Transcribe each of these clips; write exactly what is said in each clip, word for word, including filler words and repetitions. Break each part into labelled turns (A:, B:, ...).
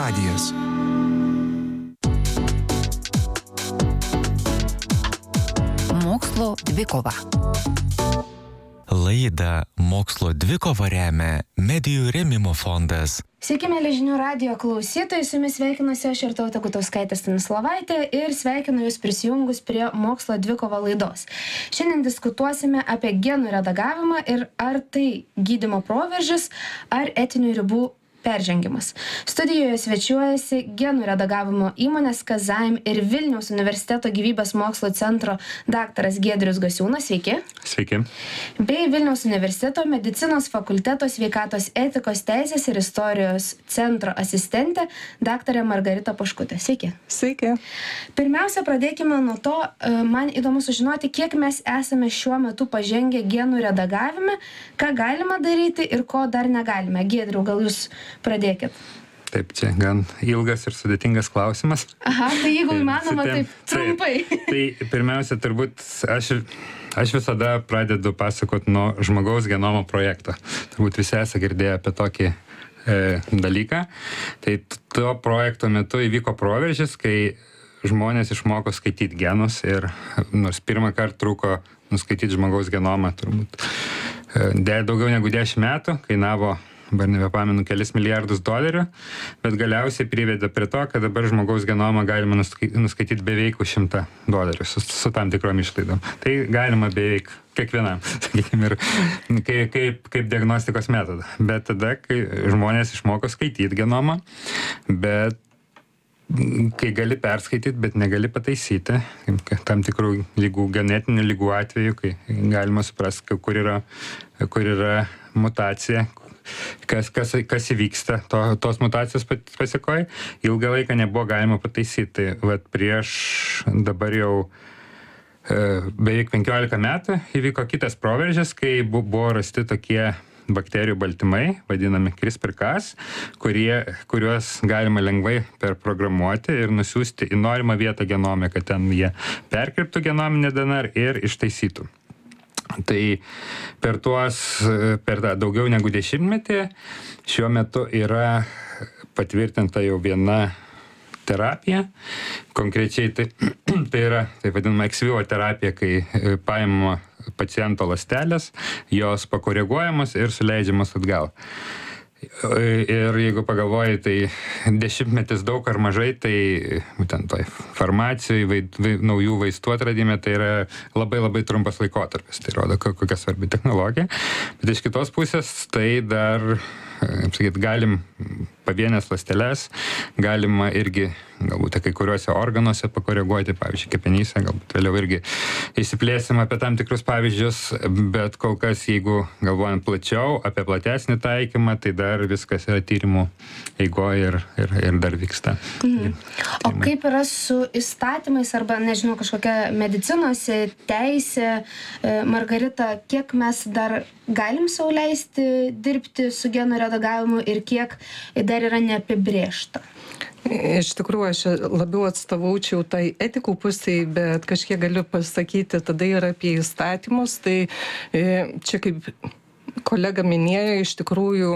A: radijas.
B: Mokslo dvikova.
C: Laidą Mokslo dvikova remia Medijų rėmimo fondas.
D: Sveiki, mėly žinių radijo klausytojai, su jumis sveikinuosi aš Irtautė Gutauskaitė Stanislovaitė ir sveikinu jūs prisijungus prie Mokslo dvikova laidos. Šiandien diskutuosime apie genų redagavimą ir ar tai gydymo proveržis, ar etinių ribų peržengimas. Studijoje svečiuojasi genų redagavimo įmonės Kazaim ir Vilniaus universiteto gyvybės mokslo centro daktaras Giedrius Gasiūnas. Sveiki.
E: Sveiki.
D: Bei Vilniaus universiteto medicinos fakulteto sveikatos etikos teisės ir istorijos centro asistentė daktarė Margarita Poškutė. Sveiki.
F: Sveiki.
D: Pirmiausia, pradėkime nuo to, man įdomu sužinoti, kiek mes esame šiuo metu pažengę genų redagavime, ką galima daryti ir ko dar negalime. Giedriau, gal jūs pradėkit.
E: Taip, čia gan ilgas ir sudėtingas klausimas.
D: Aha, tai jeigu įmanoma, taip trumpai.
E: Taip, tai pirmiausia, turbūt aš, aš visada pradedu pasakot nuo žmogaus genomo projekto. Turbūt visi esate girdėję apie tokį e, dalyką. Tai to projekto metu įvyko proveržis, kai žmonės išmoko skaityti genus ir nors pirmą kartą truko nuskaityti žmogaus genomą, turbūt e, daugiau negu dešimt metų, kainavo dabar nebepamenu kelis milijardus dolerių, bet galiausiai privedė prie to, kad dabar žmogaus genomą galima nuskaityti beveik už šimtą dolerių su, su tam tikrom išlaidom. Tai galima beveik kiekvienam, sakykime, ir kaip, kaip, kaip diagnostikos metodą. Bet tada, kai žmonės išmoko skaityti genomą, bet kai gali perskaityti, bet negali pataisyti, tam tikrų lygų, genetinių lygų atveju, kai galima suprasti, kur yra, kur yra mutacija, kas, kas, kas įvyksta to, tos mutacijos pasiekoje, ilgą laiką nebuvo galima pataisyti. Tai vat prieš dabar jau e, beveik penkiolika metų įvyko kitas proveržis, kai buvo rasti tokie bakterijų baltymai, vadinami CRISPR-Cas, kurie, kuriuos galima lengvai perprogramuoti ir nusiųsti į norimą vietą genome, kad ten jie perkirptų genominį D N R ir ištaisytų. Tai per tuos, per tą daugiau negu dešimtmetį šiuo metu yra patvirtinta jau viena terapija. Konkrečiai tai, tai yra, tai vadinama ex vivo terapija, kai paimama paciento ląstelės, jos pakoreguojamos ir suleidžiamos atgal. Ir jeigu pagalvoji, tai dešimtmetis daug ar mažai, tai būtent toj farmacijai, vaid, vaid, naujų vaistų atradime, tai yra labai labai trumpas laikotarpis. Tai rodo, kokia svarbi technologija. Bet iš kitos pusės, tai dar, kaip sakyt, galim pavienės ląsteles, galima irgi galbūt kai kuriuose organuose pakoreguoti, pavyzdžiui, kepenyse, galbūt vėliau irgi išsiplėsim apie tam tikrus pavyzdžius, bet kol kas, jeigu galvojant plačiau apie platesnį taikymą, tai dar viskas yra tyrimų eigoje ir, ir, ir dar vyksta.
D: Mhm. O kaip yra su įstatymais arba, nežinau, kažkokia medicinos teisė, Margarita, kiek mes dar galim sau leisti dirbti su genų redagavimu ir kiek dar yra neapibrėžta?
F: Iš tikrųjų, aš labiau atstovaučiau tai etikų pusiai, bet kažkiek galiu pasakyti tada ir apie įstatymus. Tai čia, kaip kolega minėjo, iš tikrųjų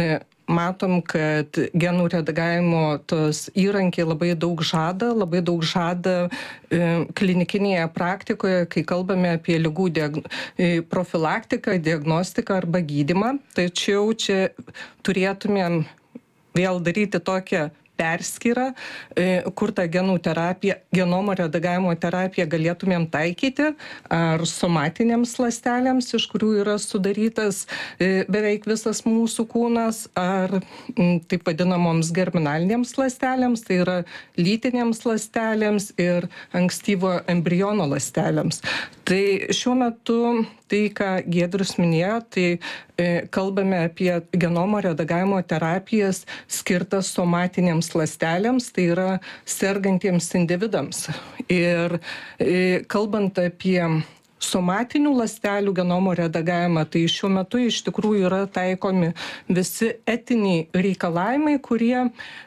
F: matom, kad genų redagavimo tos įrankiai labai daug žada, labai daug žada klinikinėje praktikoje, kai kalbame apie ligų diag... profilaktiką, diagnostiką arba gydymą. Tačiau čia turėtumėm vėl daryti tokią perskyrą, kur tą genų terapiją, genomo redagavimo terapiją galėtumėm taikyti, ar somatinėms ląstelėms, iš kurių yra sudarytas beveik visas mūsų kūnas, ar taip vadinamoms germinalinėms ląstelėms, tai yra lytinėms ląstelėms ir ankstyvo embriono ląstelėms. Tai šiuo metu tai, ką Giedrius minėjo, tai kalbame apie genomo redagavimo terapijas skirtas somatinėms ląstelėms, tai yra sergantiems individams. Ir kalbant apie somatinių ląstelių genomo redagavimą, tai šiuo metu iš tikrųjų yra taikomi visi etiniai reikalavimai, kurie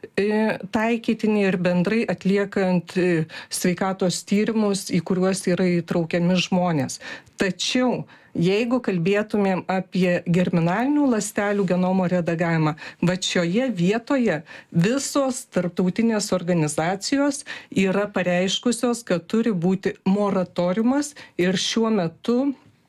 F: taikytini ir bendrai atliekant sveikatos tyrimus, į kuriuos yra įtraukiami žmonės. Tačiau jeigu kalbėtumėm apie germinalinių ląstelių genomo redagavimą, va šioje vietoje visos tarptautinės organizacijos yra pareiškusios, kad turi būti moratoriumas ir šiuo metu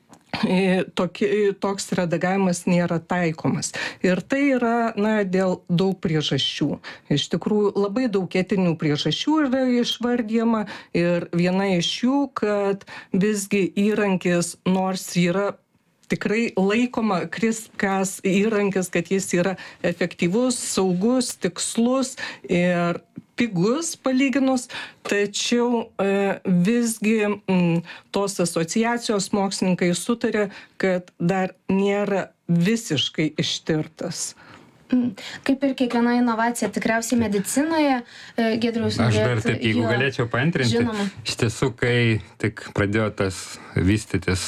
F: Toki, toks redagavimas nėra taikomas. Ir tai yra, na, dėl daug priežasčių. Iš tikrųjų, labai daug etinių priežasčių yra išvardyjama ir viena iš jų, kad visgi įrankis, nors yra tikrai laikoma CRISPR-Cas įrankis, kad jis yra efektyvus, saugus, tikslus ir pigus palyginus, tačiau e, visgi m, tos asociacijos mokslininkai sutarė, kad dar nėra visiškai ištirtas.
D: Kaip ir kiekviena inovacija tikriausiai medicinoje, Giedriaus
E: Aš dar taip, jeigu
D: jo,
E: galėčiau paantrinti,
D: žinoma.
E: Iš tiesų, kai tik pradėjo tas vystytis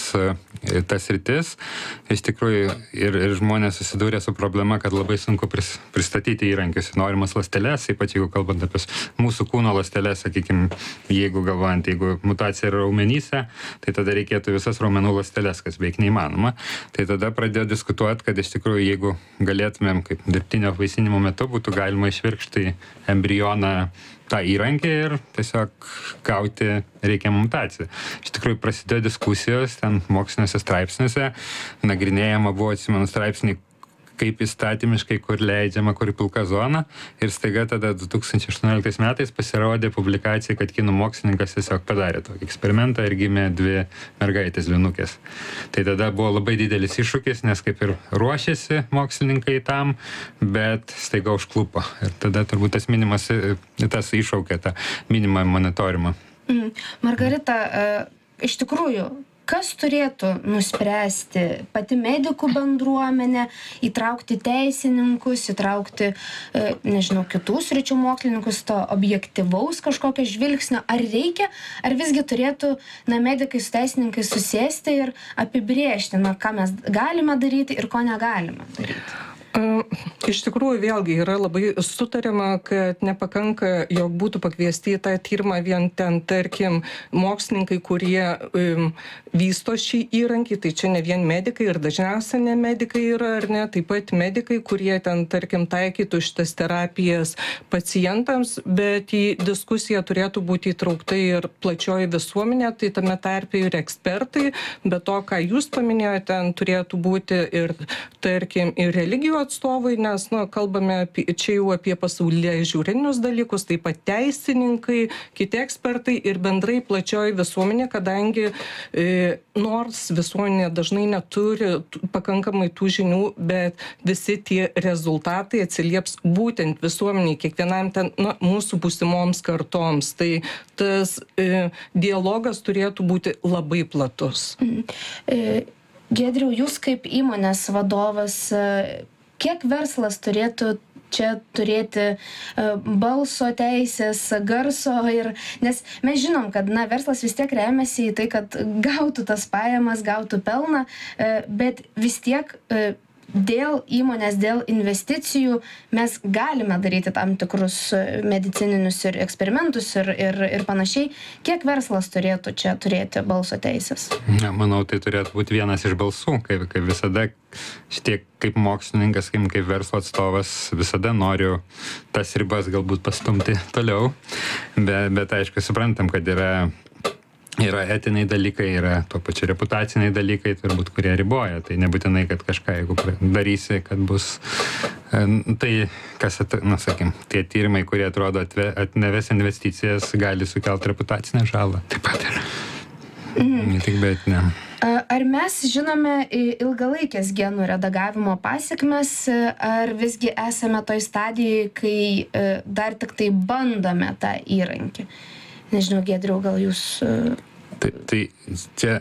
E: tas rytis, iš tikrųjų ir, ir žmonės susidūrė su problema, kad labai sunku pris, pristatyti įrankius į norimas ląsteles, ypač jeigu kalbant apie mūsų kūno ląsteles, sakykime, jeigu galvojant, jeigu mutacija yra raumenyse, tai tada reikėtų visas raumenų ląsteles, kas beveik neįmanoma. Tai tada pradėjo diskutuoti, kad iš tikrųjų, jeigu galėtumėm kaip dirbtinio apvaisinimo metu būtų galima išvirkšti embrioną tą įrankį ir tiesiog gauti reikiamą mutaciją. Iš tikrųjų prasidėjo diskusijos ten moksliniuose straipsniuose, nagrinėjama buvo, atsimenu, straipsnį, kaip įstatymiškai, kur leidžiama, kur pilka zona. Ir staiga tada du tūkstančiai aštuonioliktais metais pasirodė publikacija, kad kinų mokslininkas tiesiog padarė tokį eksperimentą ir gimė dvi mergaitės dvynukės. Tai tada buvo labai didelis iššūkis, nes kaip ir ruošėsi mokslininkai tam, bet staiga užklupo. Ir tada turbūt tas minimas, tas iššaukė tą minimą monitorimą.
D: Mm. Margarita, iš tikrųjų, kas turėtų nuspręsti pati medikų bendruomenė, įtraukti teisininkus, įtraukti, nežinau, kitų sričių mokslininkus, to objektyvaus kažkokio žvilgsnio, ar reikia, ar visgi turėtų, na, medikai su teisininkais susėsti ir apibrėžti, na, ką mes galime daryti ir ko negalime daryti?
F: Iš tikrųjų, vėlgi yra labai sutariama, kad nepakanka, jog būtų pakviesti į tą tyrimą vien ten, tarkim, mokslininkai, kurie um, vysto šį įrankį, tai čia ne vien medikai ir dažniausiai ne medikai yra, ar ne, taip pat medikai, kurie ten, tarkim, taikytų šitas terapijas pacientams, bet į diskusiją turėtų būti įtraukta ir plačioji visuomenė, tai tame tarpe ir ekspertai, bet to, ką jūs paminėjote, ten turėtų būti ir, tarkim, ir religijos atstovai, nes, nu, kalbame apie, čia jau apie pasaulyje žiūrinius dalykus, taip pat teisininkai, kiti ekspertai ir bendrai plačioji visuomenė, kadangi e, nors visuomenė dažnai neturi pakankamai tų žinių, bet visi tie rezultatai atsilieps būtent visuomeniai, kiekvienam ten, na, mūsų būsimoms kartoms. Tai tas e, dialogas turėtų būti labai platus.
D: Mm. E, Giedriau, jūs kaip įmonės vadovas, kiek verslas turėtų čia turėti balso teisės, garso ir, nes mes žinom, kad, na, verslas vis tiek remiasi į tai, kad gautų tas pajamas, gautų pelną, bet vis tiek dėl įmonės, dėl investicijų mes galime daryti tam tikrus medicininius ir eksperimentus ir, ir, ir panašiai. Kiek verslas turėtų čia turėti balso teisės?
E: Na, manau, tai turėtų būti vienas iš balsų, kaip, kaip visada, šitiek kaip mokslininkas, kaip, kaip verslo atstovas, visada noriu tas ribas galbūt pastumti toliau, bet, bet aišku, suprantam, kad yra Yra etiniai dalykai, yra tuo pačiu reputaciniai dalykai, turbūt, kurie riboja. Tai nebūtinai, kad kažką, jeigu darysi, kad bus tai, kas, na, sakim, tie tyrimai, kurie atrodo atve, atneves investicijas, gali sukelti reputacinę žalą. Taip pat yra. Mm. Ne tik, bet ne.
D: Ar mes žinome ilgalaikės genų redagavimo pasiekmes, ar visgi esame toj stadijai, kai dar tik tai bandome tą įrankį? Nežinau, Giedriau, gal jūs...
E: Tai, tai čia,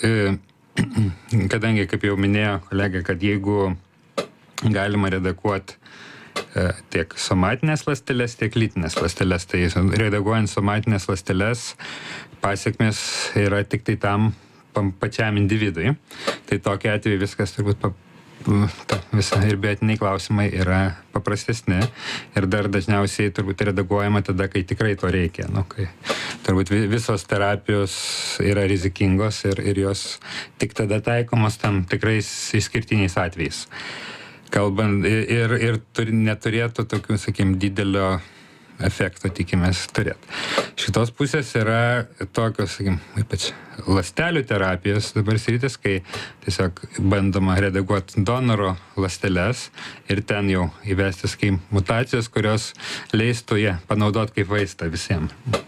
E: kadangi, kaip jau minėjo kolegė, kad jeigu galima redaguoti tiek somatinės ląsteles, tiek lytinės ląsteles, tai redaguojant somatinės ląsteles pasiekmes yra tik tai tam pačiam individui. Tai tokia atveju viskas turbūt pa, ta, visa, ir biotiniai klausimai yra paprastesni ir dar dažniausiai turbūt redaguojama tada, kai tikrai to reikia. Nu, kai turbūt visos terapijos yra rizikingos ir, ir jos tik tada taikomos tam tikrais išskirtiniais atvejais. Kalbant ir, ir turi, neturėtų tokių, sakykim, didelio efekto tikimės turėti. Šitos pusės yra tokios, sakykim, ypač ląstelių terapijos dabar sritis, kai tiesiog bandoma redaguoti donoro ląsteles ir ten jau įvesti, sakykim, mutacijos, kurios leistų ją panaudoti kaip vaistą visiems.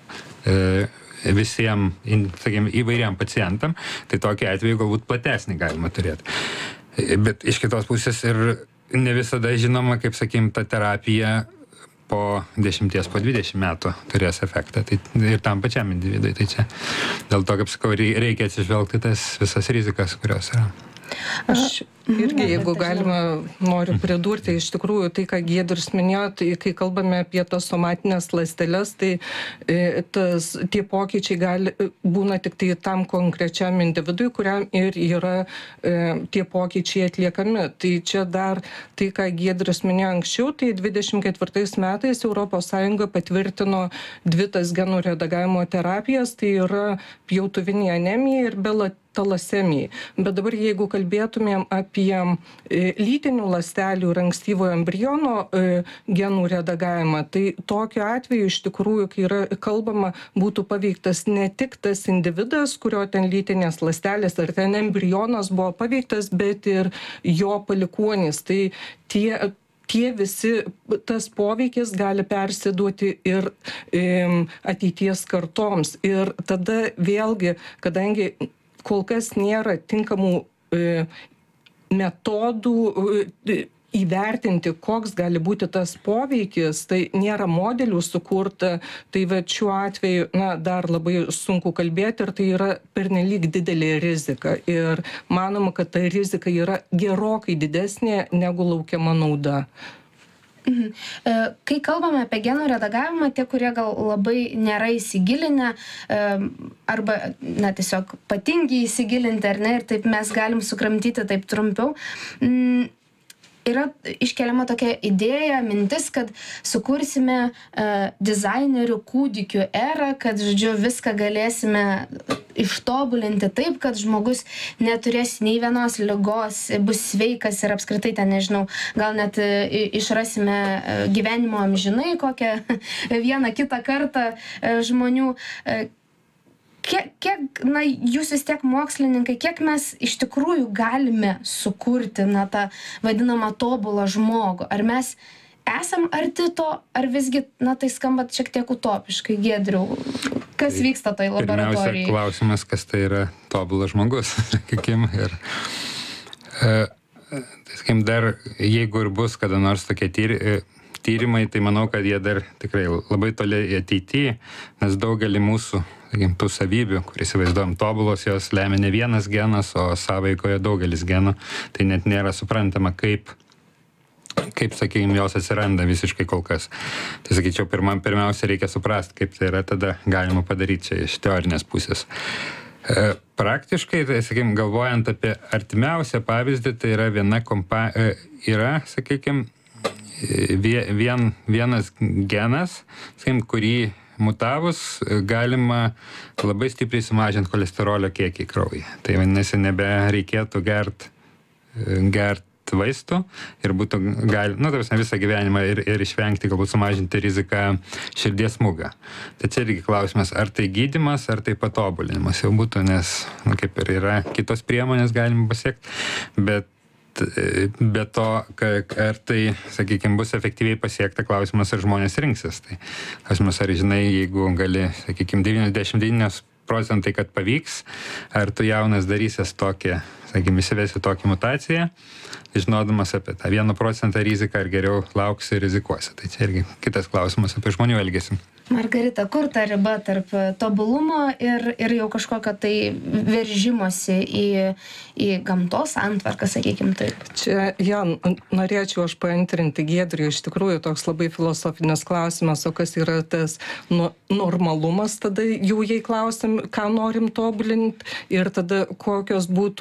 E: E, visiems, sakykim, įvairiam pacientam, tai tokį atveju galbūt platesnį galima turėti. Bet iš kitos pusės ir ne visada žinoma, kaip, sakykim, ta terapija po dešimties, po dvidešimt metų turės efektą. Tai ir tam pačiam individui. Tai čia dėl to, kaip sakau, reikia atsižvelgti tas visas rizikas, kurios yra.
F: Aš irgi, jeigu galima, noriu pridurti, iš tikrųjų, tai, ką Giedrius minėjo, tai kai kalbame apie tas somatinės ląsteles, tai e, tas, tie pokyčiai gali būna tik tai tam konkrečiam individui, kuriam ir yra e, tie pokyčiai atliekami. Tai čia dar tai, ką Giedrius minėjo anksčiau, tai dvidešimt ketvirtais metais Europos Sąjunga patvirtino dvi tas genų redagavimo terapijas, tai yra pjautuvinė anemija ir belat talasemijai. Bet dabar, jeigu kalbėtumėm apie e, lytinių ląstelių ir ankstyvojo embriono e, genų redagavimą, tai tokiu atveju iš tikrųjų, kai yra kalbama, būtų paveiktas ne tik tas individas, kurio ten lytinės ląstelės ar ten embrionas buvo paveiktas, bet ir jo palikuonys. Tai tie tie visi, tas poveikis gali persiduoti ir e, ateities kartoms. Ir tada vėlgi, kadangi kol kas nėra tinkamų e, metodų e, įvertinti, koks gali būti tas poveikis, tai nėra modelių sukurta, tai va šiuo atveju na, dar labai sunku kalbėti ir tai yra pernelyg didelė rizika. Ir manoma, kad ta rizika yra gerokai didesnė negu laukiama nauda.
D: Mhm. Kai kalbame apie genų redagavimą, tie, kurie gal labai nėra įsigilinę arba na, tiesiog patingi įsigilinti, ar ne, ir taip mes galim sukramtyti taip trumpiau, yra iškeliama tokia idėja, mintis, kad sukursime uh, dizainerių kūdikių erą, kad, žodžiu, viską galėsime ištobulinti taip, kad žmogus neturės nei vienos ligos, bus sveikas ir apskritai ten, nežinau, gal net uh, išrasime uh, gyvenimo amžinai kokią vieną kitą kartą uh, žmonių. Uh, Kiek, kiek, na, jūs vis tiek mokslininkai, kiek mes iš tikrųjų galime sukurti, na, tą vadinamą tobulą žmogų? Ar mes esam arti to, ar visgi, na, tai skamba šiek tiek utopiškai, Giedriau? Kas tai vyksta toj laboratorijai?
E: Pirmiausia, klausimas, kas tai yra tobulas žmogus, sakykim, ir e, tai, sakykim, dar jeigu ir bus kada nors tokie tyri, tyrimai, tai manau, kad jie dar tikrai labai toli ateityje, nes daugelį mūsų tų savybių, kuris įsivaizduojam tobulos, jos lemia ne vienas genas, o sąveikoje daugelis genų. Tai net nėra suprantama, kaip, kaip sakykime, jos atsiranda visiškai kol kas. Tai sakyčiau, pirmam, pirmiausia, reikia suprasti, kaip tai yra tada galima padaryti čia iš teorinės pusės. E, praktiškai, tai, sakykime, galvojant apie artimiausią pavyzdį, tai yra viena kompa... E, yra, sakykime, vien, vienas genas, sakykime, kurį mutavus galima labai stipriai sumažinti cholesterolio kiekį kraujyje. Tai vadinasi, nebereikėtų gert, gert vaistų ir būtų gali, nu, tarsi visą gyvenimą ir, ir išvengti, galbūt sumažinti riziką širdies smūgio. Tai čia irgi klausimas, ar tai gydymas, ar tai patobulinimas jau būtų, nes, nu, kaip ir yra kitos priemonės galima pasiekti, bet be to, ar tai, sakykime, bus efektyviai pasiekta, klausimas, ar žmonės rinksis. Tai klausimas, ar žinai, jeigu gali, sakykime, devyniasdešimt devyni procentai, kad pavyks, ar tu jaunas darysies tokį, sakykime, įsivesi tokį mutaciją, žinodamas apie tą vieną procentą riziką, ar geriau lauksi ir rizikuosi. Tai čia irgi kitas klausimas apie žmonių elgesį.
D: Margarita, kur ta riba tarp tobulumo ir, ir jau kažkokio tai veržimosi į, į gamtos santvarką, sakykim taip?
F: Čia, Jan, norėčiau aš paantrinti Giedriui, iš tikrųjų toks labai filosofinis klausimas, o kas yra tas nu, normalumas, tada jau jei klausim, ką norim tobulinti ir tada kokios būtų ta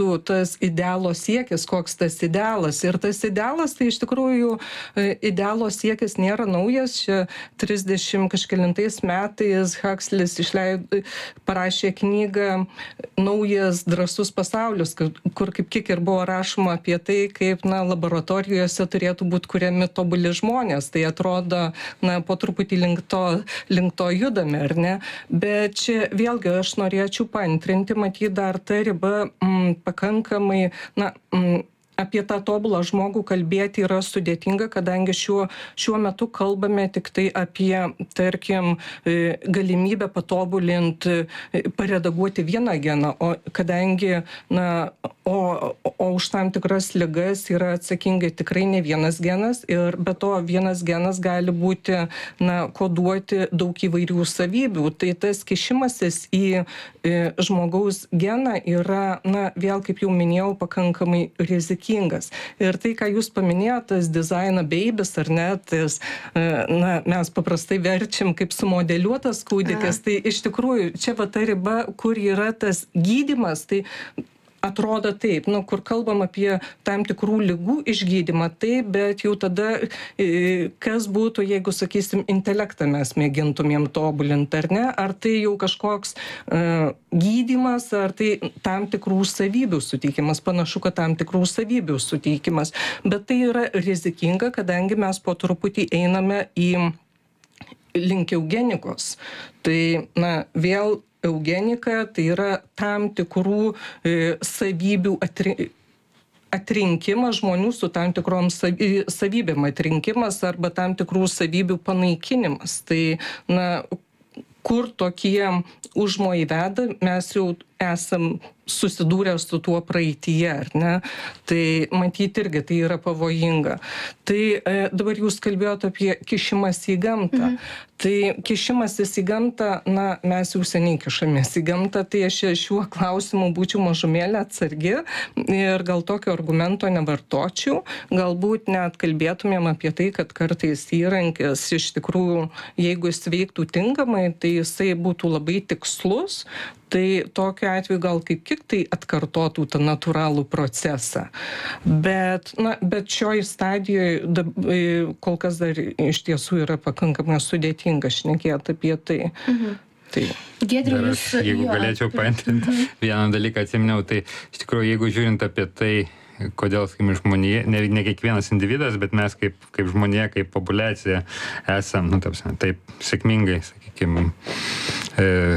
F: tas idealo siekis, koks tas idealas. Ir tas idealas, tai iš tikrųjų idealo siekis nėra naujas. Čia trisdešimt kažkelintais metais Huxley's išleido, parašė knygą Naujas drąsus pasaulis, kur kaip kiek ir buvo rašoma apie tai, kaip na, laboratorijose turėtų būti kuriami tobuli žmonės. Tai atrodo, na, po truputį link to, link to judame, ar ne? Bet čia vėlgi aš norėčiau paantrinti, matyti dar ta riba m, pakankamai, na, m, apie tą tobulą žmogų kalbėti yra sudėtinga, kadangi šiuo, šiuo metu kalbame tik tai apie, tarkim, galimybę patobulinti, paredaguoti vieną geną, o kadangi, na, o, o už tam tikras ligas yra atsakingai tikrai ne vienas genas ir be to vienas genas gali būti, na, koduoti daug įvairių savybių. Tai tas kišimasis į, į žmogaus geną yra, na, vėl, kaip jau minėjau, pakankamai rizikingas. Ir tai, ką jūs paminėjote, tas dizaino babies, ar ne, tas, na, mes paprastai verčiam kaip sumodeliuotas kūdikis, tai iš tikrųjų čia va ta riba, kur yra tas gydymas, tai atrodo taip, nu, kur kalbam apie tam tikrų ligų išgydymą, taip, bet jau tada kas būtų, jeigu, sakysim, intelektą mes mėgintumėm tobulinti, ar ne? Ar tai jau kažkoks uh, gydymas, ar tai tam tikrų savybių suteikimas, panašu, kad tam tikrų savybių suteikimas, bet tai yra rizikinga, kadangi mes po truputį einame į link eugenikos. Tai, na, vėl eugenika tai yra tam tikrų e, savybių atri, atrinkimas žmonių su tam tikrom savy, savybėm atrinkimas arba tam tikrų savybių panaikinimas. Tai, na, kur tokie užmojai veda, mes jau esam susidūrę su tuo praeityje, ar ne? Tai matyti irgi tai yra pavojinga. Tai e, dabar jūs kalbėjote apie kišimas į gamtą. Mhm. Tai kišimasis į gamtą, na, mes jau seniai kišamės į gamtą, tai aš šiuo klausimu būčiau mažumėlę atsargi ir gal tokio argumento nevartočiau. Galbūt net kalbėtumėm apie tai, kad kartais įrankis iš tikrųjų, jeigu jis veiktų tinkamai, tai jisai būtų labai tikslus. Tai tokiu atveju gal kaip kiek tai atkartotų tą natūralų procesą. Bet, na, bet šioj stadijoje kol kas dar iš tiesų yra pakankamai sudėtinga šnekėti apie tai. Mhm. Tai.
D: Giedriu,
E: Dar aš, jeigu galėčiau paantrinti, mhm. vieną dalyką atsiminiau, tai iš tikrųjų, jeigu žiūrint apie tai, kodėl, sakykime, žmonija, ne, ne kiekvienas individas, bet mes kaip, kaip žmonija, kaip populiacija esam, nu, taip, taip sėkmingai, sakykime, e,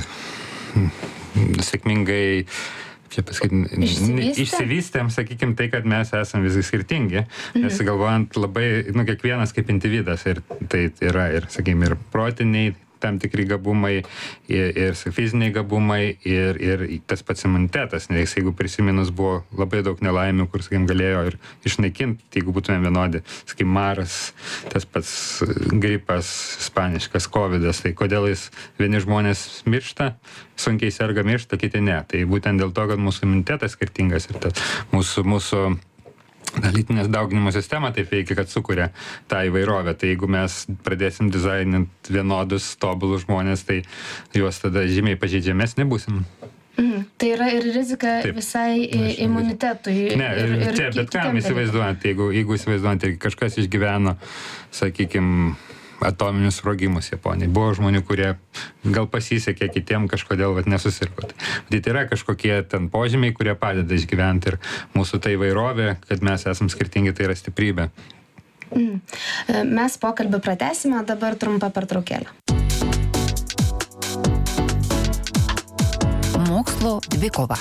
E: sėkmingai, čia pasakyti, išsivystėm, sakykime, tai, kad mes esame visai skirtingi, mhm. nes galvojant labai, nu, kiekvienas kaip individas, ir tai yra, ir, sakykime, ir protiniai tam tikri gabumai, ir, ir fiziniai gabumai, ir, ir tas pats imunitetas, nes jeigu prisiminus buvo labai daug nelaimių, kur, sakykime, galėjo ir išnaikinti, jeigu būtume vienodi, sakykime, maras, tas pats gripas, ispaniškas, kovidas, tai kodėl jis vieni žmonės miršta, sunkiai serga miršta, kiti ne. Tai būtent dėl to, kad mūsų imunitetas skirtingas ir tas mūsų, mūsų lytinės dauginimo sistema taip veikia, kad sukuria tą įvairovę. Tai jeigu mes pradėsim dizaininti vienodus, tobulus žmonės, tai juos tada žymiai pažeidžiamesni būsim.
D: Mhm. Tai yra ir rizika taip, visai taip, imunitetui.
E: Ne, ir, ir čia, bet kam įsivaizduojant, jeigu, jeigu įsivaizduojant, kažkas išgyveno, sakykime, atominius sprogimus Japonijai. Buvo žmonių, kurie gal pasisekė, kitiem kažkodėl vat, nesusirgo. Tai yra kažkokie ten požymiai, kurie padeda išgyventi ir mūsų tai įvairovė, kad mes esam skirtingi, tai yra stiprybė.
D: Mm. Mes pokalbį pratęsime, dabar trumpa pertraukėlė.
B: Mokslo dvikova.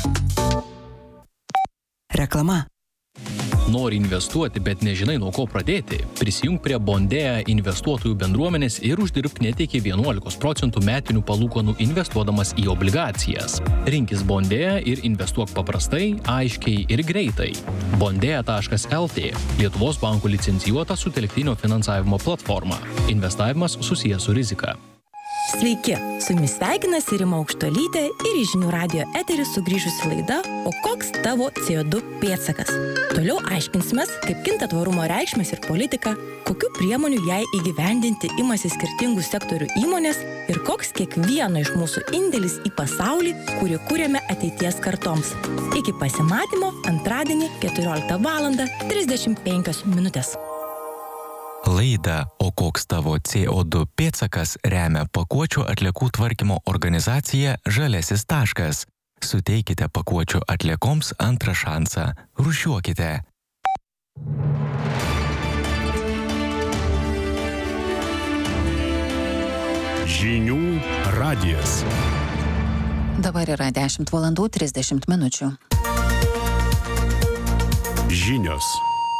A: Reklama.
G: Nori investuoti, bet nežinai nuo ko pradėti? Prisijunk prie Bondea investuotojų bendruomenės ir uždirbk net iki vienuolikos procentų metinių palūkanų investuodamas į obligacijas. Rinkis Bondea ir investuok paprastai, aiškiai ir greitai. Bondea taškas el tė – Lietuvos bankų licencijuota sutelktinio finansavimo platforma. Investavimas susijęs su rizika.
A: Sveiki, su jumis sveikinasi Rima Aukštuolytė ir į Žinių radijo eterį sugrįžusi laida O koks tavo C O du pėdsakas? Toliau aiškinsimės, kaip kinta tvarumo reikšmės ir politika, kokių priemonių jai įgyvendinti imasi skirtingų sektorių įmonės ir koks kiekvieno iš mūsų indėlis į pasaulį, kurį kūrėme ateities kartoms. Iki pasimatymo antradienį keturioliktą valandą trisdešimt penkios minutės.
C: Laidą O koks tavo C O du pėdsakas remia pakuočių atliekų tvarkymo organizacija Žaliasis taškas. Suteikite pakuočių atliekoms antrą šansą. Rūšiuokite.
H: Žinių radijas.
B: Dabar yra dešimt valandų trisdešimt minučių.
H: Žinios.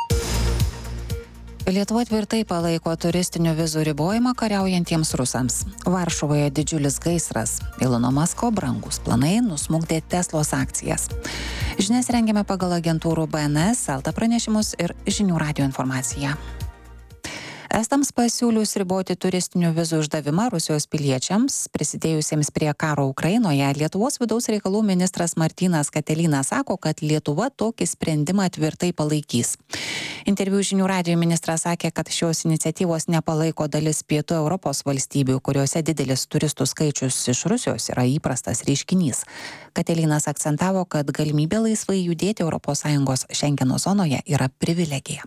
B: Lietuva tvirtai palaiko turistinių vizų ribojimą kariaujantiems rusams. Varšuvoje didžiulis gaisras. Ilono Masko brangūs planai nusmukdė Teslos akcijas. Žinias rengiame pagal agentūrų B N S, Elta pranešimus ir Žinių radijo informaciją. Estams pasiūlius riboti turistinių vizų išdavimą Rusijos piliečiams, prisidėjusiems prie karo Ukrainoje, Lietuvos vidaus reikalų ministras Martynas Katelynas sako, kad Lietuva tokį sprendimą tvirtai palaikys. Interviu Žinių radijo ministras sakė, kad šios iniciatyvos nepalaiko dalis pietų Europos valstybių, kuriuose didelis turistų skaičius iš Rusijos yra įprastas reiškinys. Katelynas akcentavo, kad galimybė laisvai judėti Europos Sąjungos Šengeno zonoje yra privilegija.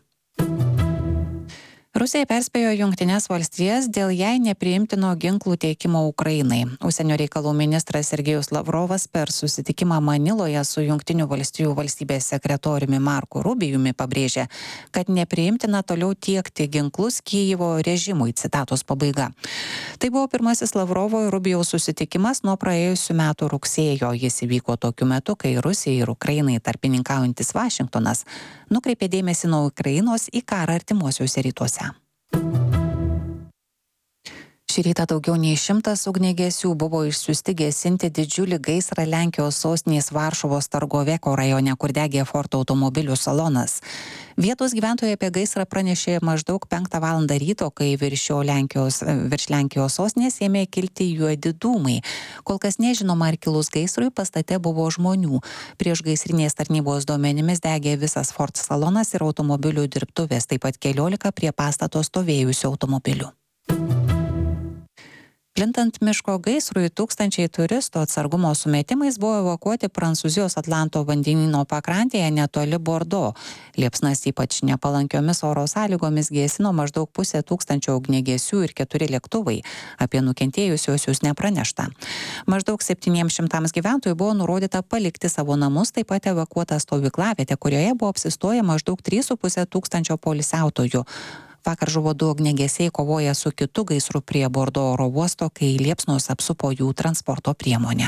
B: Rusija perspėjo Jungtines valstijas dėl jai nepriimtino ginklų teikimo Ukrainai. Užsienio reikalų ministras Sergejus Lavrovas per susitikimą Maniloje su Jungtinių valstijų valstybės sekretoriumi Marku Rubijumi pabrėžė, kad nepriimtina toliau tiekti ginklus Kijevo režimui, citatos pabaiga. Tai buvo pirmasis Lavrovo ir Rubijaus susitikimas nuo praėjusių metų rugsėjo. Jis įvyko tokiu metu, kai Rusijai ir Ukrainai tarpininkaujantis Vašingtonas nukreipė dėmesį nuo Ukrainos į karą artimuosiuose rytuose. Šį rytą daugiau nei šimtas ugniagesių buvo išsiųsti gesinti didžiulį gaisrą Lenkijos sostinės Varšuvos Targoveko rajone, kur degė Ford automobilių salonas. Vietos gyventojai apie gaisrą pranešė maždaug penktą valandą ryto, kai virš Lenkijos, virš Lenkijos sostinės ėmė kilti juodi dūmai. Kol kas nežinoma, ar kilus gaisrui pastate buvo žmonių. Prieš gaisrinės tarnybos duomenimis degė visas Ford salonas ir automobilių dirbtuvės, taip pat keliolika prie pastato stovėjusių automobilių. Plintant miško gaisrui, tūkstančiai turistų atsargumo sumetimais buvo evakuoti Prancūzijos Atlanto vandenyno pakrantėje netoli Bordo. Liepsnas ypač nepalankiomis oro sąlygomis gesino maždaug pusę tūkstančio ugniagesių ir keturi lėktuvai. Apie nukentėjusiuosius nepranešta. Maždaug septyniems šimtams gyventojų buvo nurodyta palikti savo namus, taip pat evakuota stovyklavietė, kurioje buvo apsistoję maždaug trys su puse tūkstančio poilsiautojų. Vakar žuvo du ugniagesiai kovoję su kitu gaisru prie Bordo oro uosto, kai liepsnos apsupo jų transporto priemonę.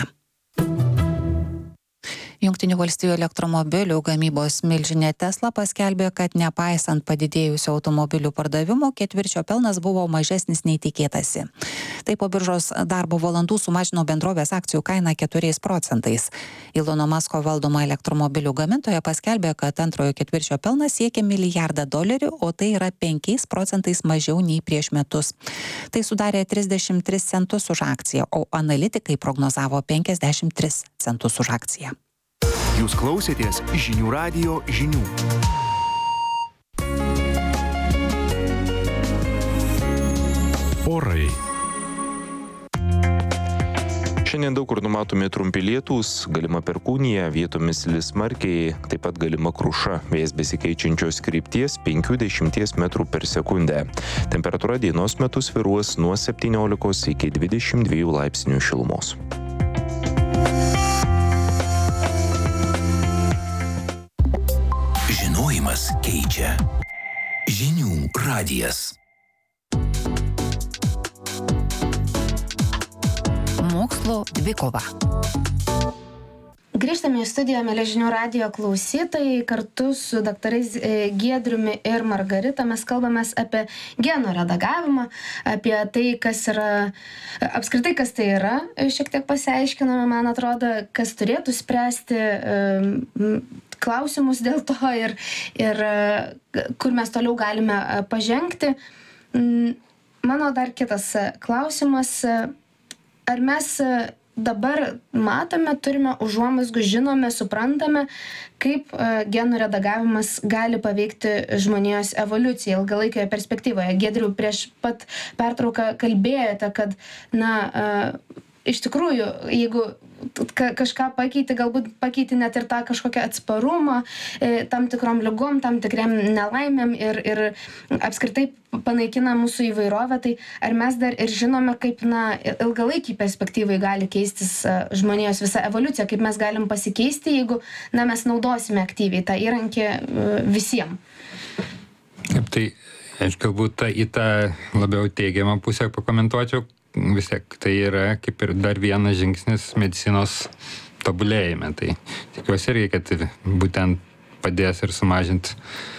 B: Jungtinių valstijų elektromobilių gamybos milžinė Tesla paskelbė, kad nepaisant padidėjusių automobilių pardavimų, ketvirčio pelnas buvo mažesnis nei tikėtasi. Tai po biržos darbo valandų sumažino bendrovės akcijų kainą keturiais procentais. Ilono Masko valdoma elektromobilių gamintoja paskelbė, kad antrojo ketvirčio pelnas siekia milijardą dolerių, o tai yra penkiais procentais mažiau nei prieš metus. Tai sudarė trisdešimt tris centus už akciją, o analitikai prognozavo penkiasdešimt tris centus už akciją.
H: Jūs klausėtės Žinių radijo žinių. Orai.
I: Šiandien daug kur numatomi trumpi lietūs, galima perkūnija, vietomis lis smarkiai, taip pat galima kruša, vėjas besikeičiančios krypties penki dešimties metrų per sekundę. Temperatūra dienos metu svyruos nuo septyniolikos iki dvidešimt dviejų laipsnių šilumos.
J: Žinojimas keičia. Žinių radijas.
B: Mokslo dvikova.
D: Grįžtame į studiją, mėly Žinių radijo klausytojai, kartu su daktarais Giedriumi ir Margarita mes kalbamės apie genų redagavimą, apie tai, kas yra, apskritai kas tai yra, šiek tiek pasiaiškiname, man atrodo, kas turėtų spręsti klausimus dėl to ir, ir kur mes toliau galime pažengti. Mano dar kitas klausimas, ar mes dabar matome, turime užuomazgų, žinome, suprantame, kaip genų redagavimas gali paveikti žmonijos evoliuciją ilgalaikioje perspektyvoje. Giedriau, prieš pat pertrauką kalbėjote, kad, na, iš tikrųjų, jeigu kažką pakeiti, galbūt pakeiti net ir tą kažkokią atsparumą tam tikrom ligom, tam tikriam nelaimėm ir, ir apskritai panaikina mūsų įvairovę, tai ar mes dar ir žinome, kaip, na, ilgalaikiai perspektyvai gali keistis žmonijos visa evoliucija, kaip mes galim pasikeisti, jeigu, na, mes naudosime aktyviai tą įrankį visiems?
E: Taip, tai aš galbūt ta, į tą labiau teigiamą pusę pakomentuočiau. Vis tiek tai yra kaip ir dar vienas žingsnis medicinos tobulėjime. Tai tikiuosi irgi, kad būtent padės ir sumažinti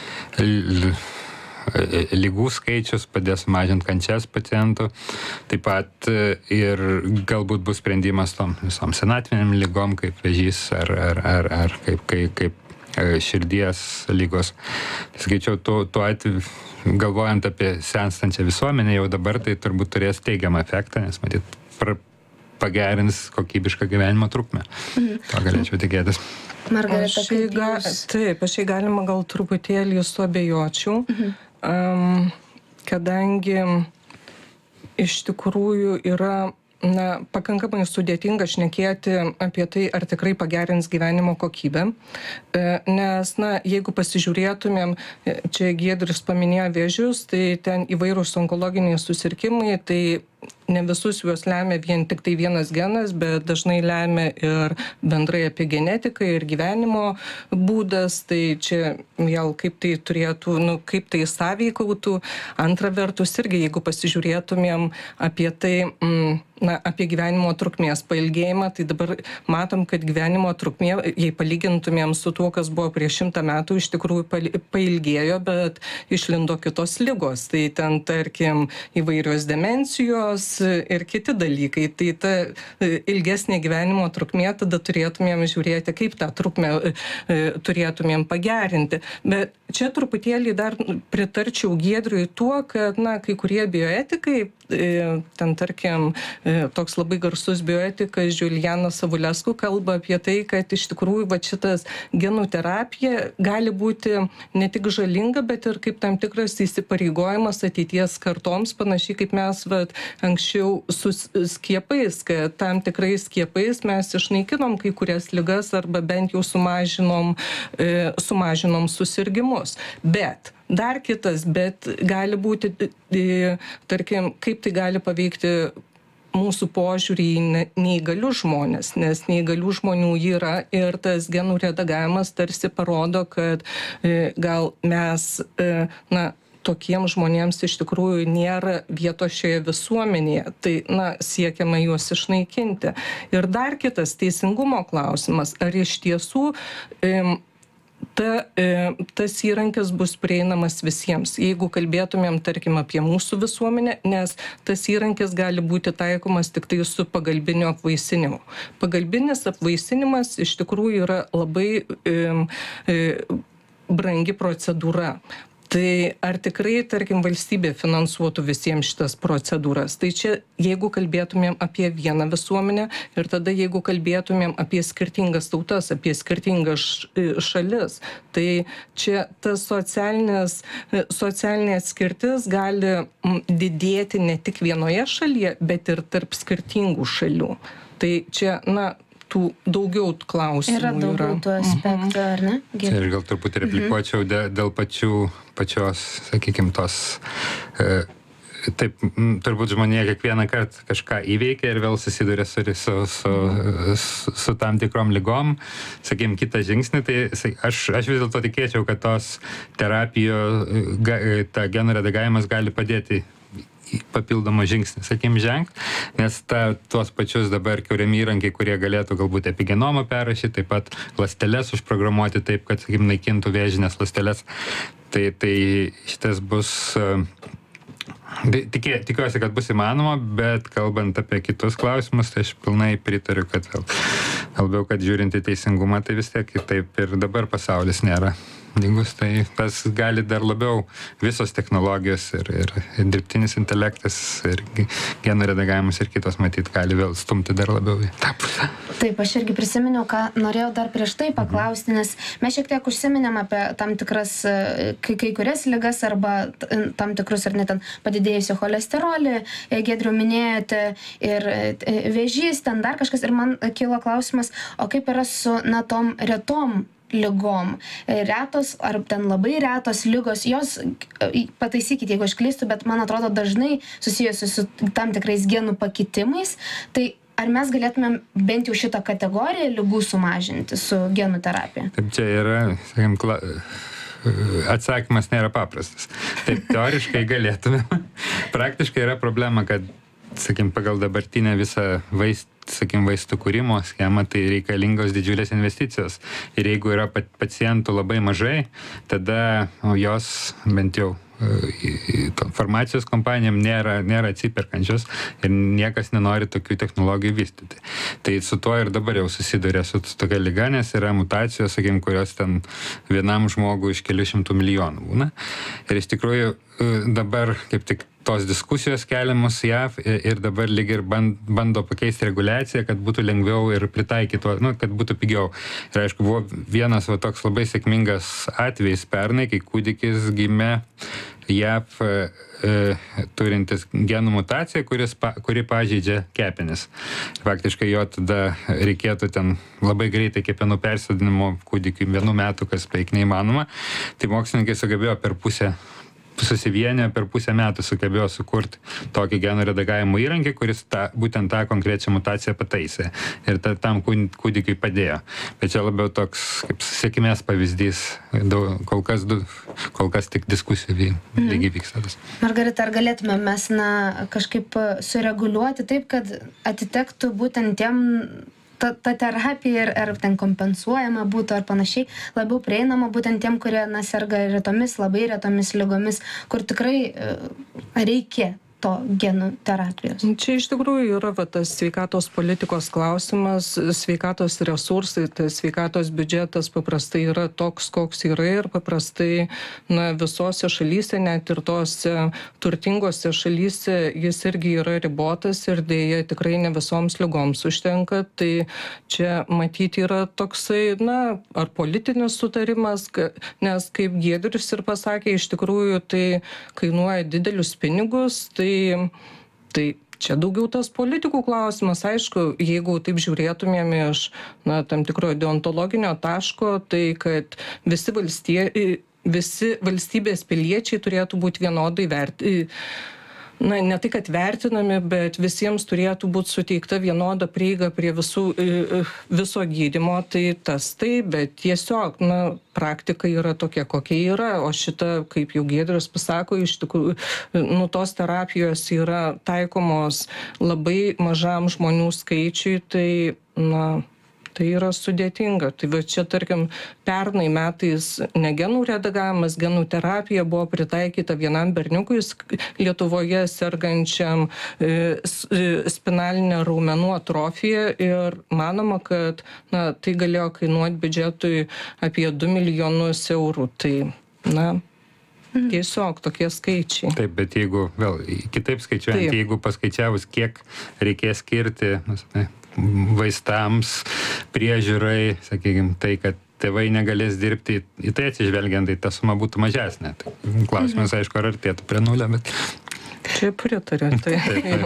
E: lygų skaičius, padės sumažinti kančias pacientų. Taip pat ir galbūt bus sprendimas tom visom senatviniam lygom, kaip vėžys ar, ar, ar, ar kaip, kaip, kaip širdies lygos. Skaičiau, tuo, tuo atveju, galvojant apie senstančią visuomenę, jau dabar tai turbūt turės teigiamą efektą, nes matyt, pra, pagerins kokybišką gyvenimo trukmę. Mhm. To galėčiau tikėtis.
D: Margarita,
F: kaip ga, taip, aš jai galima gal truputėlį suabejočiau, mhm. um, kadangi iš tikrųjų yra na, pakankamai sudėtinga šnekėti apie tai, ar tikrai pagerins gyvenimo kokybę. Nes, na, jeigu pasižiūrėtumėm, čia Giedrius paminėjo vėžius, tai ten įvairūs onkologiniai susirgimai, tai ne visus juos lemia vien tik tai vienas genas, bet dažnai lemia ir bendrai apie genetiką ir gyvenimo būdas, tai čia vėl kaip tai turėtų, nu, kaip tai sąveikautų. Antra vertus irgi, jeigu pasižiūrėtumėm apie tai, mm, na, apie gyvenimo trukmės pailgėjimą, tai dabar matom, kad gyvenimo trukmė, jei palygintumėm su tuo, kas buvo prieš šimtą metų, iš tikrųjų pailgėjo, bet išlindo kitos ligos. Tai ten, tarkim, įvairios demencijos ir kiti dalykai. Tai ta ilgesnė gyvenimo trukmė, tada turėtumėm žiūrėti, kaip tą trukmę turėtumėm pagerinti. Bet čia truputėlį dar pritarčiau Giedriui tuo, kad, na, kai kurie bioetikai, ten, tarkim, toks labai garsus bioetikas Julianas Savulescu kalba apie tai, kad iš tikrųjų va, šitas genų terapija gali būti ne tik žalinga, bet ir kaip tam tikras įsipareigojimas ateities kartoms, panašiai kaip mes va, anksčiau su skiepais, kad tam tikrais skiepais mes išnaikinom kai kurias ligas arba bent jau sumažinom, e, sumažinom susirgimus. Bet dar kitas, bet gali būti, e, tarkim, kaip tai gali paveikti mūsų požiūrį į neįgalius žmonės, nes neįgalių žmonių yra ir tas genų redagavimas tarsi parodo, kad e, gal mes, e, na, tokiems žmonėms iš tikrųjų nėra vietos šioje visuomenėje, tai, na, siekiama juos išnaikinti. Ir dar kitas teisingumo klausimas, ar iš tiesų e, Ta, e, tas įrankis bus prieinamas visiems. Jeigu kalbėtumėm, tarkim, apie mūsų visuomenę, nes tas įrankis gali būti taikomas tik tai su pagalbiniu apvaisinimu. Pagalbinis apvaisinimas iš tikrųjų yra labai e, e, brangi procedūra. Tai ar tikrai, tarkim, valstybė finansuotų visiems šitas procedūras? Tai čia, jeigu kalbėtumėm apie vieną visuomenę ir tada, jeigu kalbėtumėm apie skirtingas tautas, apie skirtingas šalis, tai čia tas socialinė atskirtis gali didėti ne tik vienoje šalyje, bet ir tarp skirtingų šalių. Tai čia, na, tų daugiau klausimų yra.
D: Yra daugiau tų aspektų, ar ne?
E: Čia aš gal truputį replikuočiau dėl, dėl pačių, pačios, sakykime, tos... E, taip, turbūt žmonė kiekvieną kartą kažką įveikia ir vėl susiduria su, su, su, su, su tam tikrom ligom. Sakykime, kitą žingsnį, tai aš, aš vis dėlto tikėčiau, kad tos terapijos, ta genų redagavimas gali padėti papildomą žingsnį, sakykim, žengt, nes ta, tuos pačius dabar kuriami įrankiai, kurie galėtų galbūt epigenomą perrašyti, taip pat ląsteles užprogramuoti taip, kad, sakykim, naikintų vėžinės ląsteles. Tai, tai šitas bus... Tikė, tikiuosi, kad bus įmanoma, bet kalbant apie kitus klausimus, tai aš pilnai pritariu, kad vėl, labiau, kad žiūrint į teisingumą, tai vis tiek taip ir dabar pasaulis nėra lygus, tai tas gali dar labiau visos technologijos ir, ir, ir dirbtinis intelektas, ir genų redagavimas ir kitos matyti gali vėl stumti dar labiau į tą pusę.
D: Taip, aš irgi prisiminiau, ką norėjau dar prieš tai paklausti, nes mes šiek tiek užsiminėm apie tam tikras, kai, kai kurias ligas arba tam tikrus ar net ten padidėjusią cholesterolį, Giedriau minėjote, ir vėžys, ten dar kažkas, ir man kilo klausimas, o kaip yra su na tom retom ligom. Retos ar ten labai retos ligos, jos, pataisykite, jeigu aš klystu, bet man atrodo dažnai susijusios su tam tikrais genų pakitimais, tai ar mes galėtumėm bent jau šitą kategoriją ligų sumažinti su genų terapija?
E: Taip, čia yra, sakym, kla... atsakymas nėra paprastas. Taip, teoriškai galėtumėm. Praktiškai yra problema, kad, sakim, pagal dabartinę visą vaist, sakim, vaistų kūrimo schemą, tai reikalingos didžiulės investicijos. Ir jeigu yra pacientų labai mažai, tada o, jos bent jau farmacijos kompanijom nėra, nėra atsiperkančios ir niekas nenori tokių technologijų vystyti. Tai su tuo ir dabar jau susiduria su tokia liga, nes yra mutacijos, sakim, kurios ten vienam žmogui iš kelių šimtų milijonų būna. Ir iš tikrųjų dabar kaip tik tos diskusijos keliamos J A V ir dabar lyg ir bando pakeisti reguliaciją, kad būtų lengviau ir pritaikyti, nu, kad būtų pigiau. Ir aišku, buvo vienas va, toks labai sėkmingas atvejis pernai, kai kūdikis gimė J A V e, turintis genų mutaciją, kuris, pa, kuri pažeidžia kepenis. Faktiškai jo tada reikėtų ten labai greitai kepenų persodinimo kūdikiui vienų metų, kas beveik neįmanoma. Tai mokslininkai sugebėjo per pusę susivienę per pusę metų sugebėjo sukurti tokį genų redagavimo įrankį, kuris tą, būtent tą konkrečią mutaciją pataisė ir ta, tam kūdikiui padėjo. Bet čia labiau toks kaip sėkmės pavyzdys, daug, kol, kas, kol kas tik diskusijų mm. lygiai vyksta.
D: Margarita, ar galėtume mes na, kažkaip sureguliuoti taip, kad atitektų būtent tiem Ta, ta terapija ir ar ten kompensuojama būtų ar panašiai, labiau prieinama būtent tiem, kurie na, serga retomis, labai retomis ligomis, kur tikrai reikia to genų terapijos.
F: Čia iš tikrųjų yra va, tas sveikatos politikos klausimas, sveikatos resursai, tas sveikatos biudžetas paprastai yra toks, koks yra ir paprastai na, visose šalyse, net ir tose turtingose šalyse, jis irgi yra ribotas ir dėja tikrai ne visoms ligoms užtenka. Tai čia matyti yra toksai, na, ar politinis sutarimas, nes kaip Giedrius ir pasakė, iš tikrųjų tai kainuoja didelius pinigus, tai Tai, tai čia daugiau tas politikų klausimas. Aišku, jeigu taip žiūrėtumėm iš na, tam tikro deontologinio taško, tai kad visi, valstie, visi valstybės piliečiai turėtų būti vienodai vertinami. Na, ne tai, kad vertinami, bet visiems turėtų būti suteikta vienoda prieiga prie visų, viso gydymo, tai tas tai, bet tiesiog, na, praktika yra tokia, kokia yra, o šita, kaip jau Giedrius pasako, iš tikrųjų, nu, tos terapijos yra taikomos labai mažam žmonių skaičiui, tai, na, tai yra sudėtinga. Tai va čia, tarkim, pernai metais ne genų redagavimas, genų terapija buvo pritaikyta vienam berniukui Lietuvoje sergančiam e, spinalinę raumenų atrofiją ir manoma, kad na, tai galėjo kainuoti biudžetui apie du milijonus eurų. Tai, na, tiesiog tokie skaičiai.
E: Taip, bet jeigu, vėl, kitaip skaičiuojant, Taip. jeigu paskaičiavus, kiek reikės skirti, ne, vaistams, priežiūrai, sakykime, tai, kad tėvai negalės dirbti, į tai atsižvelgiant, tai ta suma būtų mažesnė. Tai klausimas, mhm. aišku, ar artėtų prie nulio, bet...
F: Čia pritariu. Tai,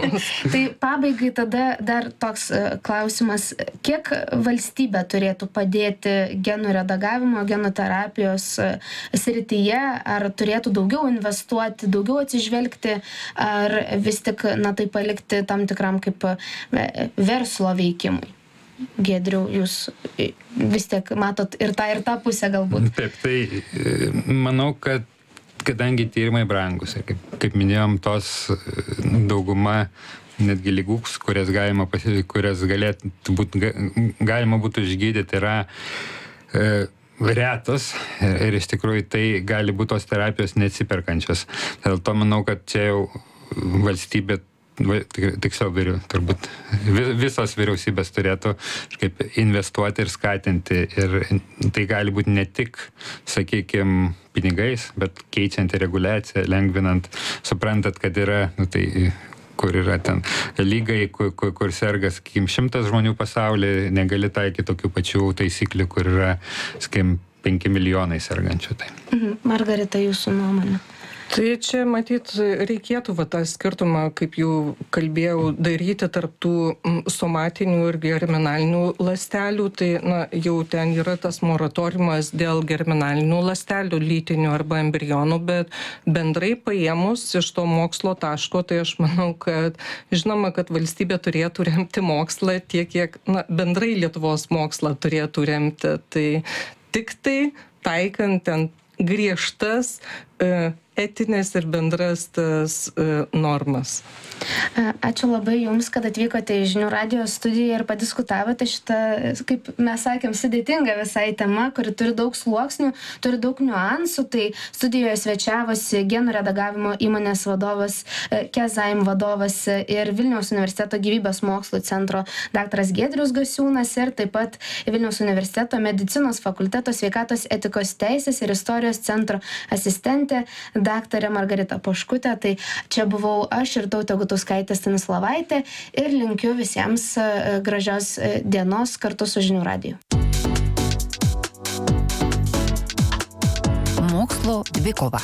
D: tai pabaigai tada dar toks klausimas, kiek valstybė turėtų padėti genų redagavimo, genų terapijos srityje, ar turėtų daugiau investuoti, daugiau atsižvelgti, ar vis tik, na, tai palikti tam tikram kaip verslo veikimui? Giedriau, jūs vis tiek matot ir tą, ir tą pusę galbūt.
E: Taip, tai manau, kad kadangi tyrimai brangus, kaip, kaip minėjom, tos dauguma netgi lygų, kurias galima, kurias galėtų būt, galima būtų išgydyti, yra e, retos ir, ir iš tikrųjų tai gali būti tos terapijos neatsiperkančios. Dėl to manau, kad čia jau valstybė tiksliau, turbūt visos vyriausybės turėtų kaip investuoti ir skatinti. Ir tai gali būti ne tik, sakykime, pinigais, bet keičianti reguliaciją, lengvinant, suprantat, kad yra, nu, tai kur yra ten lygai, kur, kur, kur serga, sakykim, šimtas žmonių pasaulyje, negali taikyti tokių pačių taisyklių, kur yra, sakykim, penki milijonai sergančių. Tai.
D: Mhm. Margarita, jūsų nuomonė?
F: Tai čia, matyt, reikėtų va, tą skirtumą, kaip jau kalbėjau, daryti tarp tų somatinių ir germinalinių ląstelių. Tai na, jau ten yra tas moratoriumas dėl germinalinių ląstelių, lytinių arba embrionų, bet bendrai paėmus iš to mokslo taško, tai aš manau, kad žinoma, kad valstybė turėtų remti mokslą tiek, kiek na, bendrai Lietuvos mokslą turėtų remti. Tai tik tai taikant ten griežtas e, etinės ir bendras tas e, normas.
D: Ačiū labai Jums, kad atvykote į Žinių radijo studiją ir padiskutavote šitą, kaip mes sakėm, sudėtingą visai tema, kuri turi daug sluoksnių, turi daug niuansų. Tai studijoje svečiavosi genų redagavimo įmonės vadovas, Kezaim vadovas ir Vilniaus universiteto gyvybės mokslų centro daktaras Giedrius Gasiūnas ir taip pat Vilniaus universiteto medicinos fakulteto sveikatos etikos teisės ir istorijos centro asistentė daktarė Margarita Poškutė. Tai čia buvau aš ir Tautė Gutauskaitė Stanislavaitė ir linkiu visiems gražios dienos kartu su Žinių radiju.
B: Mokslo dvikova.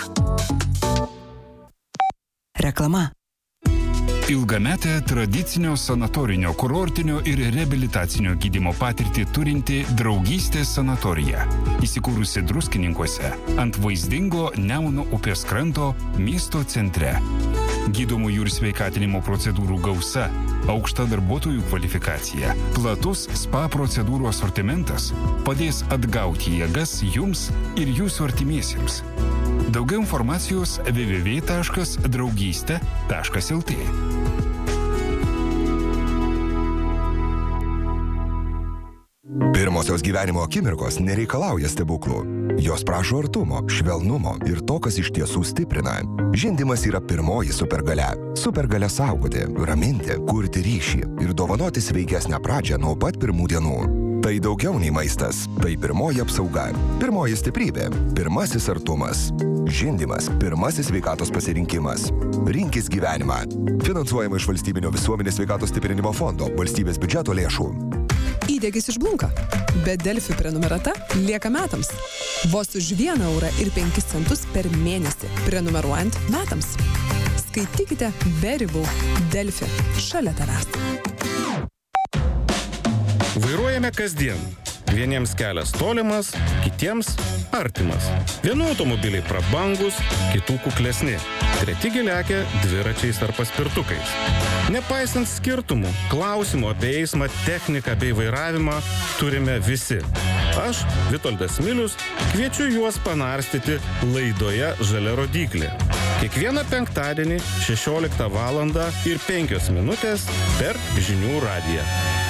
J: Reklama.
K: Ilgametę tradicinio sanatorinio, kurortinio ir reabilitacinio gydymo patirtį turinti Draugystės sanatorija. Įsikūrusi Druskininkuose ant vaizdingo Nemuno upės kranto miesto centre. Gydomųjų ir sveikatinimo procedūrų gausa, aukšta darbuotojų kvalifikacija, platus spa procedūrų asortimentas padės atgauti jėgas jums ir jūsų artimiesiems. Daugiau informacijos w w w taškas draugystė taškas l t.
L: Pirmosios gyvenimo akimirkos nereikalauja stebuklų. Jos prašo artumo, švelnumo ir to, kas iš tiesų stiprina. Žindymas yra pirmoji supergalia. Supergalia saugoti, raminti, kurti ryšį ir dovanoti sveikesnę pradžią nuo pat pirmų dienų. Tai daugiau nei maistas, tai pirmoji apsauga, pirmoji stiprybė, pirmasis artumas. Žindymas – pirmasis sveikatos pasirinkimas. Rinkis gyvenimą. Finansuojama iš Valstybinio visuomenės sveikatos stiprinimo fondo, valstybės biudžeto lėšų.
M: Įdėgis išblunka, bet Delfi prenumerata lieka metams. Vos už vieną eurą ir penkis centus per mėnesį, prenumeruojant metams. Skaitykite be ribų. Delfi. Šalia tavęs.
N: Vairuojame kasdien. Vieniems kelias tolimas, kitiems artimas. Vienų automobiliai prabangus, kitų kuklesni. Treti gi lekia dviračiais ar paspirtukais. Nepaisant skirtumų, klausimų apie eismą, techniką bei vairavimą turime visi. Aš, Vitoldas Milius, kviečiu juos panarstyti laidoje Žalia rodyklė. Kiekvieną penktadienį šešioliktą valandą ir penkios minutės per Žinių radiją.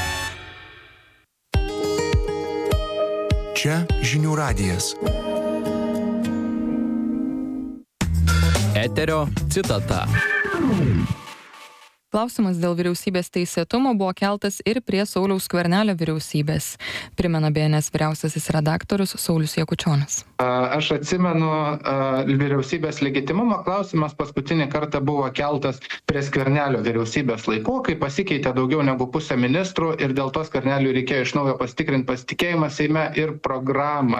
H: Čia Žinių radijas.
G: Eterio citata.
O: Klausimas dėl vyriausybės teisėtumo buvo keltas ir prie Sauliaus Skvernelio vyriausybės, primena B N S vyriausiasis redaktorius Saulius Jakučionis.
P: Aš atsimenu, vyriausybės legitimumo klausimas paskutinį kartą buvo keltas prie Skvernelio vyriausybės laikų, kai pasikeitė daugiau negu pusę ministrų ir dėl to Skverneliui reikėjo iš naujo pasitikrinti pasitikėjimą Seime ir programą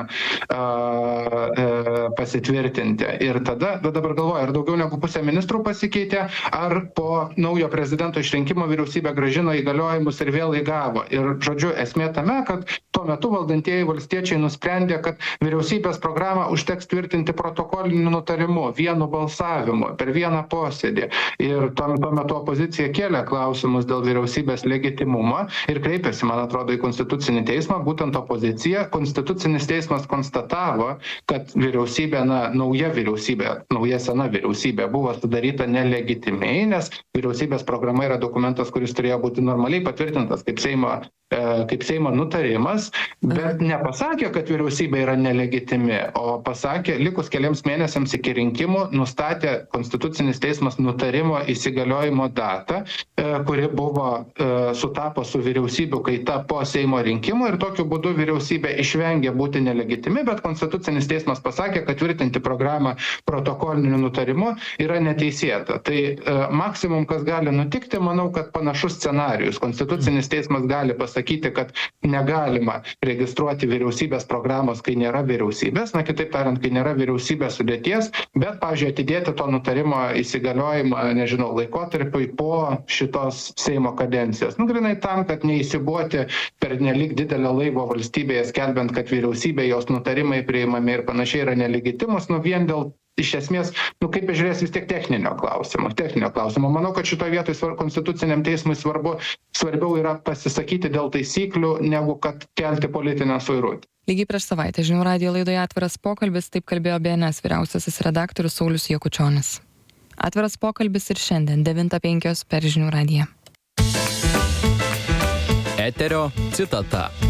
P: pasitvirtinti. Ir tada, dabar galvoju, ar daugiau negu pusę ministrų pasikeitė, ar po naujo prezidento išrinkimo vyriausybė grąžino įgaliojimus ir vėl įgavo. Ir, žodžiu, esmė tame, kad tuo metu valdantieji valstiečiai nusprendė, kad vyriausybės programą užteks tvirtinti protokoliniu nutarimu, vienu balsavimu, per vieną posėdį. Ir tuo metu opozicija kėlė klausimus dėl vyriausybės legitimumo ir kreipėsi, man atrodo, į Konstitucinį teismą, būtent opozicija. Konstitucinis teismas konstatavo, kad vyriausybė, na, nauja vyriausybė, nauja sena vyriausybė buvo sudaryta nelegitimiai, nes vyriausybės programa yra dokumentas, kuris turėjo būti normaliai patvirtintas kaip Seimo, e, kaip Seimo nutarimas, bet nepasakė, kad vyriausybė yra nelegitimi, o pasakė, likus keliams mėnesiams iki rinkimų, nustatė Konstitucinis teismas nutarimo įsigaliojimo datą, e, kuri buvo e, sutapo su vyriausybių kaita po Seimo rinkimų ir tokiu būdu vyriausybė išvengė būti nelegitimi, bet Konstitucinis teismas pasakė, kad tvirtinti programą protokoliniu nutarimu yra neteisėta. Tai e, maksimum, kas gali nutikti, manau, kad panašus scenarijus. Konstitucinis teismas gali pasakyti, kad negalima registruoti vyriausybės programos, kai nėra vyriausybės, na kitaip tariant, kai nėra vyriausybės sudėties, bet, pavyzdžiui, atidėti to nutarimo įsigaliojimą, nežinau, laikotarpiui po šitos Seimo kadencijos. Nu, grinai tam, kad neįsibuoti per nelik didelę laivo valstybėje, skelbiant, kad vyriausybė, jos nutarimai priimami ir panašiai yra nelegitimus, nu vien dėl iš esmės, nu kaip bežiūrės, vis tiek techninio klausimo, techninio klausimo. Manau, kad šitoje vietoje svar, Konstituciniam teismui svarbu, svarbiau yra pasisakyti dėl taisyklių, negu kad kelti politinę suirutę.
O: Lygiai prieš savaitę Žinių radijo laidoje Atviras pokalbis, taip kalbėjo B N S vyriausiasis redaktorius Saulius Jakučionis. Atviras pokalbis ir šiandien devintą penkios per Žinių radiją.
Q: Eterio citata.